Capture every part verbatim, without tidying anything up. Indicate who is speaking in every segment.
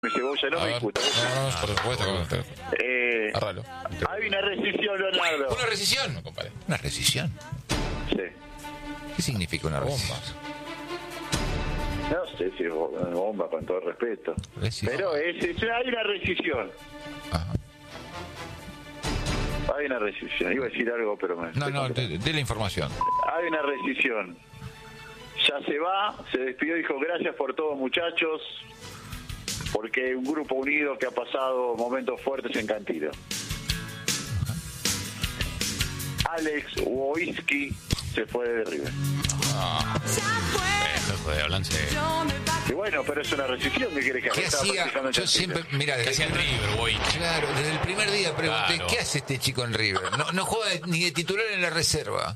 Speaker 1: Cebolla, no
Speaker 2: A
Speaker 1: me
Speaker 2: ver.
Speaker 1: discuta.
Speaker 2: No, no, por supuesto.
Speaker 1: Eh,
Speaker 2: Agárralo.
Speaker 1: hay una rescisión, Leonardo.
Speaker 3: ¿Una rescisión?
Speaker 2: No, compadre.
Speaker 3: ¿Una rescisión?
Speaker 1: Sí.
Speaker 3: ¿Qué significa una rescisión?
Speaker 2: Bombas.
Speaker 1: No sé si es bomba, con todo respeto.
Speaker 3: Rescisión.
Speaker 1: Pero es, es- hay una rescisión.
Speaker 3: Ajá.
Speaker 1: Hay una rescisión. Iba a decir algo, pero me...
Speaker 3: No, no, de, de la información.
Speaker 1: Hay una rescisión. Ya se va, se despidió, dijo gracias por todo, muchachos, porque un grupo unido que ha pasado momentos fuertes en Cantilo. Alex Wojcicki se fue de River.
Speaker 4: Eh, joder, hablan serio.
Speaker 1: Y bueno, pero es una rescisión que quiere que haga.
Speaker 3: ¿Qué
Speaker 1: Estaba
Speaker 3: hacía?
Speaker 1: practicando en
Speaker 3: Yo
Speaker 1: Cantilo.
Speaker 3: siempre, mira,
Speaker 4: ¿Qué
Speaker 3: desde,
Speaker 4: hacía en River, güey?
Speaker 3: claro, desde el primer día pregunté,
Speaker 4: Claro.
Speaker 3: ¿qué hace este chico en River? No, no juega ni de titular en la reserva.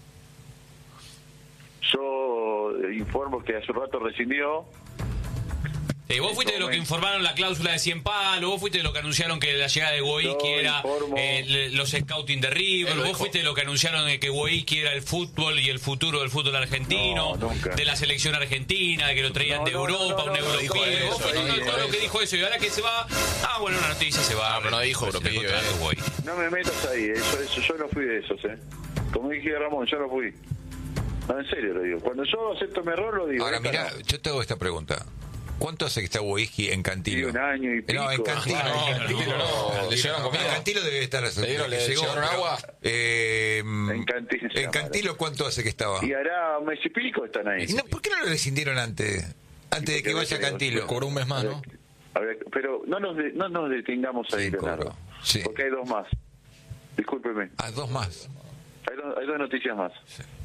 Speaker 1: Yo eh, informo que hace un rato rescindió.
Speaker 4: Eh, vos fuiste de los que informaron la cláusula de cien palos, vos fuiste de los que anunciaron que la llegada de Wojcicki
Speaker 1: Yo
Speaker 4: era
Speaker 1: informo-
Speaker 4: eh, le- los scouting de River,
Speaker 2: Él lo
Speaker 4: vos
Speaker 2: dijo.
Speaker 4: fuiste de los que anunciaron eh, que Wojcicki era el fútbol y el futuro del fútbol argentino,
Speaker 1: No, nunca.
Speaker 4: de la selección argentina, de que lo traían
Speaker 1: No,
Speaker 4: de
Speaker 1: no,
Speaker 4: Europa,
Speaker 1: no, no,
Speaker 4: un
Speaker 1: no,
Speaker 4: europeo.
Speaker 2: dijo
Speaker 4: Vos
Speaker 2: eso,
Speaker 4: fuiste
Speaker 2: no
Speaker 4: todo,
Speaker 2: dijo
Speaker 4: todo lo que
Speaker 2: eso.
Speaker 4: dijo eso y ahora que se va, ah, bueno, una noticia se va.
Speaker 2: No, pero no dijo
Speaker 4: Pues,
Speaker 2: europeo,
Speaker 4: el contrato,
Speaker 2: eh.
Speaker 4: Wojcicki.
Speaker 1: No me metas ahí, eso, eso, yo no fui de esos, ¿eh? Como dije Ramón, yo no fui. No, en serio lo digo. Cuando yo acepto mi error, lo digo.
Speaker 3: Ahora,
Speaker 1: Esta
Speaker 3: mira,
Speaker 1: no.
Speaker 3: yo te hago esta pregunta. ¿Cuánto hace que está Wojcicki en
Speaker 1: Sí,
Speaker 3: Cantilo?
Speaker 1: un año y pico.
Speaker 3: No, en Cantilo.
Speaker 2: No,
Speaker 3: en
Speaker 2: en Cantilo no. ¿Le llevaron comida?
Speaker 3: En Cantilo debe estar.
Speaker 2: ¿Le dieron- le
Speaker 3: llegó,
Speaker 2: llevaron
Speaker 3: pero,
Speaker 2: agua?
Speaker 3: eh,
Speaker 1: En Cantilo se
Speaker 3: ¿En
Speaker 1: llama.
Speaker 3: Cantilo cuánto hace que estaba?
Speaker 1: Y hará un mes y pico están ahí.
Speaker 3: ¿Y no, ¿Por qué no lo rescindieron antes? Antes de que vaya a Cantilo.
Speaker 2: Cobró un mes más, ¿no?
Speaker 1: A ver, pero no nos, de- no nos detengamos ahí,
Speaker 3: Sí,
Speaker 1: Leonardo.
Speaker 3: cobró. Sí.
Speaker 1: Porque hay dos más. Discúlpeme.
Speaker 3: Ah, dos más.
Speaker 1: Hay, dos- hay dos noticias más.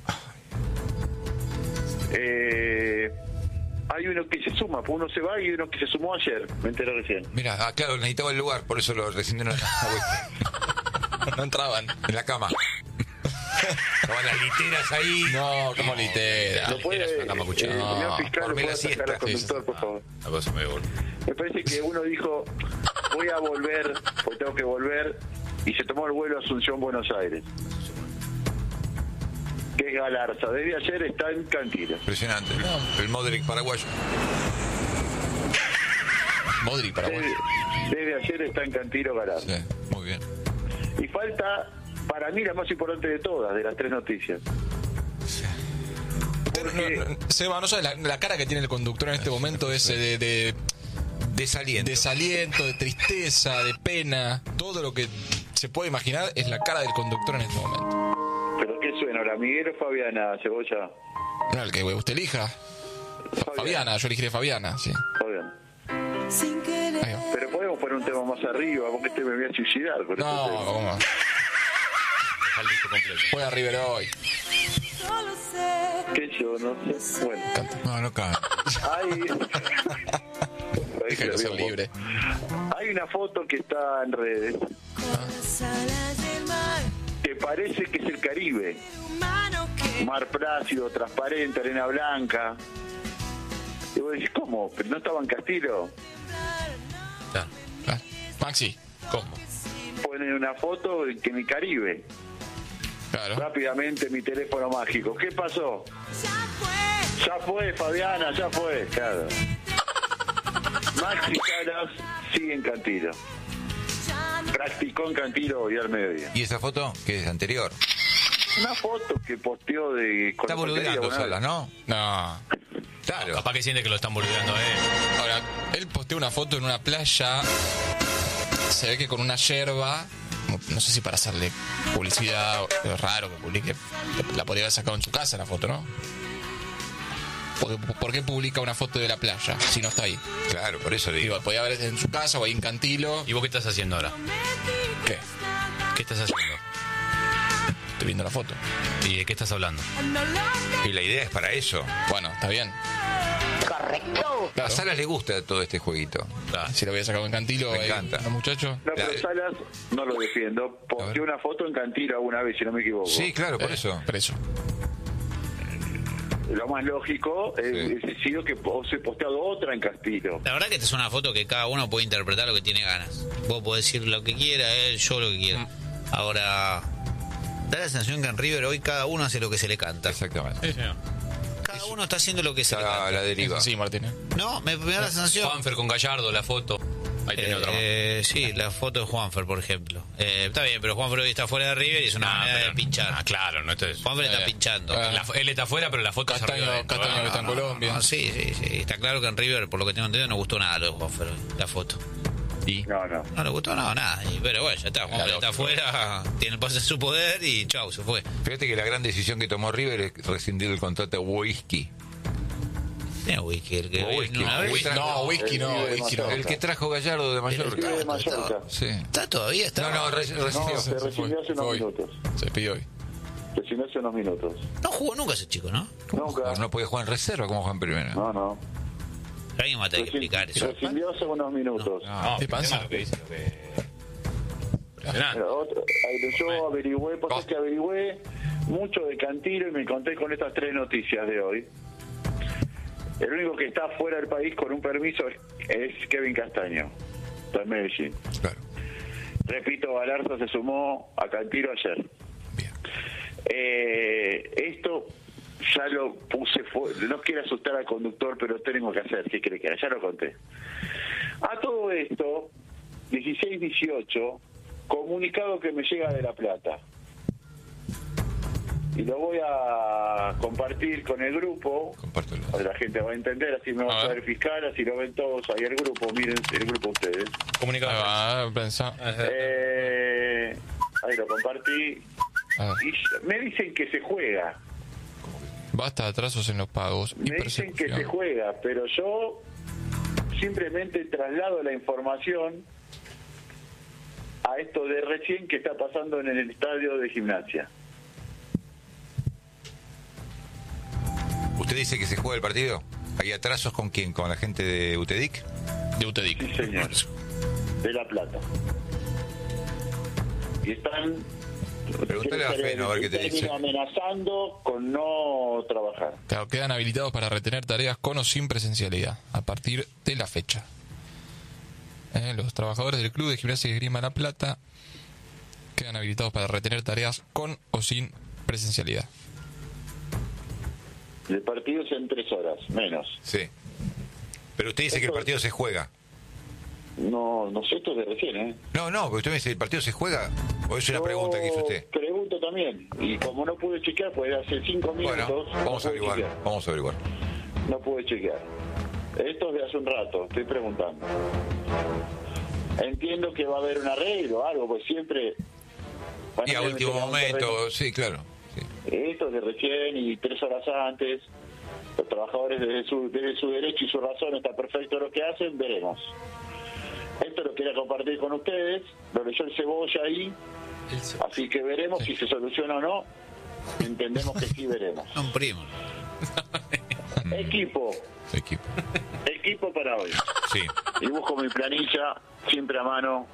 Speaker 1: Eh, hay uno que se suma, pues uno se va y uno que se sumó ayer. Me enteré recién.
Speaker 3: Mira, ah, claro, necesitaba el lugar, por eso lo rescindieron a
Speaker 2: No entraban.
Speaker 3: en la cama. Estaban las literas ahí.
Speaker 2: No, como litera.
Speaker 1: ¿Lo puede,
Speaker 4: era una cama
Speaker 1: eh,
Speaker 4: cuchara.
Speaker 1: señor
Speaker 2: No,
Speaker 1: fiscal, ¿lo
Speaker 3: dormí
Speaker 1: puede
Speaker 3: la
Speaker 1: sacar
Speaker 3: siesta.
Speaker 1: al conductor, por favor?
Speaker 4: La cosa me vol-
Speaker 1: Me parece que uno dijo, voy a volver, porque tengo que volver, y se tomó el vuelo a Asunción, Buenos Aires. Que es Galarza. Desde ayer está en Cantilo.
Speaker 3: Impresionante. El Modric paraguayo.
Speaker 2: Modric para vos.
Speaker 1: Desde, desde ayer está en Cantilo Galarza.
Speaker 3: Sí, muy bien.
Speaker 1: Y falta, para mí, la más importante de todas, de las tres noticias. Porque
Speaker 2: No, no, Seba, no sabes la, la cara que tiene el conductor en este momento, ese de, de
Speaker 3: Desaliento.
Speaker 2: desaliento, de tristeza, de pena, todo lo que se puede imaginar es la cara del conductor en este momento.
Speaker 1: ¿Pero qué suena ahora? ¿Miguel o Fabiana, Cebolla?
Speaker 2: No, el que usted elija. Fabiana, yo elegiré Fabiana, sí.
Speaker 1: Fabiana.
Speaker 2: Ahí va.
Speaker 1: Pero podemos poner un tema más arriba, porque este me voy a suicidar con
Speaker 2: No,
Speaker 1: este tema.
Speaker 2: ¿cómo?
Speaker 4: Deja el disco completo.
Speaker 2: Juega River hoy.
Speaker 1: Que yo no sé. Bueno,
Speaker 3: No, no cabe.
Speaker 1: hay...
Speaker 2: Déjalo ser libre.
Speaker 1: Hay una foto que está en redes que parece que es el Caribe. Mar plácido, transparente, arena blanca. Y vos decís, ¿cómo? ¿Pero no estaba en Castilo?
Speaker 4: Claro.
Speaker 2: Ah, Maxi,
Speaker 4: ¿Cómo?
Speaker 1: Ponen una foto que en el Caribe.
Speaker 2: claro.
Speaker 1: Rápidamente mi teléfono mágico. ¿Qué pasó? Ya fue, Fabiana, ya fue. Claro. Maxi Salas sigue en Cantilo. Practicó en Cantilo hoy al mediodía.
Speaker 3: ¿Y esa foto? Que es anterior.
Speaker 1: Una foto que posteó de...
Speaker 3: Está
Speaker 1: con
Speaker 3: boludeando
Speaker 1: bueno,
Speaker 3: Salas, ¿no?
Speaker 2: No.
Speaker 3: Claro.
Speaker 4: Capaz que siente que lo están boludeando a él.
Speaker 2: Ahora, él posteó una foto en una playa. Se ve que con una yerba. No sé si para hacerle publicidad. Pero es raro que publique. La podría haber sacado en su casa la foto, ¿no? Porque, ¿por qué publica una foto de la playa si no está ahí?
Speaker 3: Claro, por eso digo.
Speaker 2: Digo, podía haber en su casa o ahí en Cantilo.
Speaker 4: ¿Y vos qué estás haciendo ahora?
Speaker 2: ¿Qué?
Speaker 4: ¿Qué estás haciendo?
Speaker 2: Estoy viendo la foto.
Speaker 4: ¿Y de qué estás hablando?
Speaker 3: Y la idea es para eso.
Speaker 2: Bueno, está bien.
Speaker 5: Correcto.
Speaker 3: A
Speaker 2: Claro.
Speaker 3: Salas le gusta todo este jueguito.
Speaker 4: Claro.
Speaker 2: Si lo había sacado en Cantilo,
Speaker 3: Me
Speaker 2: ahí,
Speaker 3: encanta.
Speaker 2: los muchachos.
Speaker 1: No, pero
Speaker 3: La-
Speaker 1: Salas no lo defiendo.
Speaker 3: A ver.
Speaker 1: Posteó una foto en Cantilo alguna vez, si no me equivoco.
Speaker 3: Sí, claro, por
Speaker 2: Eh,
Speaker 3: eso.
Speaker 2: Por eso.
Speaker 1: Lo más lógico es,
Speaker 3: Sí.
Speaker 1: es sido que os he posteado otra en Castilo.
Speaker 6: La verdad que esta es una foto que cada uno puede interpretar lo que tiene ganas. Vos podés decir lo que quiera, él, yo lo que quiera. Ahora, da la sensación que en River hoy cada uno hace lo que se le canta.
Speaker 3: Exactamente.
Speaker 4: Sí, señor.
Speaker 6: Cada Cada uno está haciendo lo que se le
Speaker 3: Está
Speaker 6: canta.
Speaker 3: a la deriva.
Speaker 2: Sí, Martínez.
Speaker 6: No, me, me da la sensación.
Speaker 4: Juanfer con Gallardo, la foto. Ahí tenés otra más.
Speaker 6: Eh, sí, la foto de Juanfer, por ejemplo. Eh, está bien, pero Juanfer hoy está fuera de River y es una
Speaker 4: No,
Speaker 6: manera
Speaker 4: pero-
Speaker 6: de pinchar.
Speaker 4: Ah, claro, no esto es.
Speaker 6: Juanfer está
Speaker 2: Eh,
Speaker 6: pinchando.
Speaker 2: eh,
Speaker 4: La fo- él está afuera, pero la foto es
Speaker 2: Castaño,
Speaker 4: arriba adentro,
Speaker 2: Castaño
Speaker 4: ¿eh?
Speaker 2: que está en Colombia.
Speaker 6: No, sí, sí, sí. Está claro que en River, por lo que tengo entendido, no gustó nada lo de Juanfer hoy, la foto.
Speaker 2: Y
Speaker 1: No, no.
Speaker 6: No le gustó nada, nada. Y- pero bueno, ya está. Juanfer
Speaker 2: Claro,
Speaker 6: está afuera, tiene el pase en su poder y chau, se fue.
Speaker 3: Fíjate que la gran decisión que tomó River es rescindir el contrato a Whisky.
Speaker 6: Tiene whisky, el que
Speaker 3: O whisky.
Speaker 6: una vez.
Speaker 3: Whisky.
Speaker 2: no, whisky no,
Speaker 1: El
Speaker 2: whisky no.
Speaker 3: El que trajo Gallardo de
Speaker 1: Pibe
Speaker 3: Mallorca.
Speaker 1: de Mallorca.
Speaker 3: Sí.
Speaker 6: Está todavía, está.
Speaker 3: No, no, re- rescindió.
Speaker 1: No, se rescindió hace unos
Speaker 2: Fue hoy.
Speaker 1: minutos.
Speaker 2: Se pidió hoy.
Speaker 1: Rescindió hace unos minutos.
Speaker 6: No jugó nunca ese chico, ¿no?
Speaker 1: Nunca.
Speaker 3: No podía jugar en reserva como Juan primero.
Speaker 1: No, no.
Speaker 6: Alguien va a tener que explicar eso.
Speaker 1: Rescindió hace unos minutos.
Speaker 4: No,
Speaker 2: ¿Qué pasa?
Speaker 4: lo que dice, lo que- Impresionante.
Speaker 1: Pero otro- ahí yo averigüé, pues es que averigüé mucho de Cantilo y me encontré con estas tres noticias de hoy. El único que está fuera del país con un permiso es, es Kevin Castaño, está en Medellín.
Speaker 3: Claro.
Speaker 1: Repito, Galarza se sumó a Cantilo ayer.
Speaker 3: Bien.
Speaker 1: Eh, esto ya lo puse, fu- no quiero asustar al conductor, pero tengo que hacer, ¿qué cree que haga? Ya lo conté. A todo esto, dieciséis dieciocho, comunicado que me llega de La Plata. Y lo voy a compartir con el grupo,
Speaker 3: Compártelo.
Speaker 1: la gente va a entender, así me va
Speaker 2: A
Speaker 1: a
Speaker 2: ver.
Speaker 1: saber fiscal, así lo ven todos ahí el grupo, miren el grupo ustedes.
Speaker 4: Comunicado.
Speaker 2: Ah, pensá.
Speaker 1: Eh, ahí lo compartí.
Speaker 2: A ver.
Speaker 1: Y me dicen que se juega.
Speaker 2: Basta de atrasos en los pagos y
Speaker 1: Me dicen que se
Speaker 2: persecución.
Speaker 1: juega, pero yo simplemente traslado la información a esto de recién que está pasando en el estadio de Gimnasia.
Speaker 3: ¿Usted dice que se juega el partido? ¿Hay atrasos con quién? ¿Con la gente de UTEDIC?
Speaker 2: De Utedic.
Speaker 1: Sí, señor. De La Plata. Y están...
Speaker 3: Pregúntale a Feno a ver qué te dice.
Speaker 1: amenazando con no trabajar.
Speaker 2: Claro, quedan habilitados para retener tareas con o sin presencialidad a partir de la fecha. Eh, los trabajadores del Club de Gimnasia y Esgrima La Plata quedan habilitados para retener tareas con o sin presencialidad.
Speaker 1: El partido es en tres horas, menos.
Speaker 3: Sí. Pero usted dice que el partido se juega.
Speaker 1: No, no sé, esto es de recién, ¿eh?
Speaker 3: No, no, porque usted me dice, ¿el partido se juega? ¿O es una
Speaker 1: Yo
Speaker 3: pregunta que hizo usted?
Speaker 1: Pregunto también. Y como no pude chequear, pues hace cinco minutos.
Speaker 3: Bueno, vamos
Speaker 1: no
Speaker 3: a
Speaker 1: pude
Speaker 3: averiguar.
Speaker 1: chequear.
Speaker 3: Vamos a averiguar.
Speaker 1: No pude chequear. Esto es de hace un rato, estoy preguntando. Entiendo que va a haber un arreglo o algo, pues siempre... van
Speaker 3: Y a
Speaker 1: tener
Speaker 3: último
Speaker 1: que tener un terreno.
Speaker 3: momento, sí, claro. Sí.
Speaker 1: Esto es de recién y tres horas antes. Los trabajadores desde su, desde su derecho y su razón está perfecto lo que hacen, veremos. Esto lo quería compartir con ustedes, lo leyó el Cebolla ahí, así que veremos si se soluciona o no. Entendemos que sí veremos.
Speaker 6: Un primo.
Speaker 1: Equipo,
Speaker 3: Equipo.
Speaker 1: equipo para hoy.
Speaker 3: Sí.
Speaker 1: Y busco mi planilla, siempre a mano,